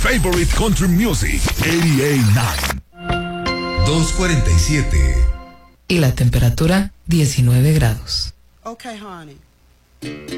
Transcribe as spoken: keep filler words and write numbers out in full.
favorite country music, ochenta y nueve. dos cuarenta y siete. Y la temperatura, diecinueve grados. Okay, honey.